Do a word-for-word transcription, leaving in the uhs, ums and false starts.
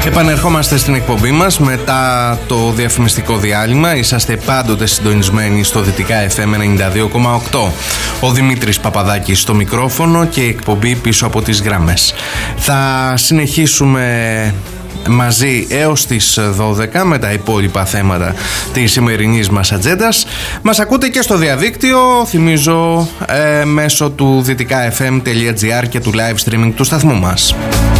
Επανερχόμαστε στην εκπομπή μας μετά το διαφημιστικό διάλειμμα. Είσαστε πάντοτε συντονισμένοι στο Δυτικά εφ εμ ενενήντα δύο κόμμα οκτώ. Ο Δημήτρης Παπαδάκης στο μικρόφωνο και η εκπομπή πίσω από τις γραμμές. Θα συνεχίσουμε μαζί έως τις δώδεκα με τα υπόλοιπα θέματα της σημερινής μας ατζέντας. Μας ακούτε και στο διαδίκτυο, θυμίζω, ε, μέσω του δυτικά εφ εμ τελεία τζι άρ και του live streaming του σταθμού μας.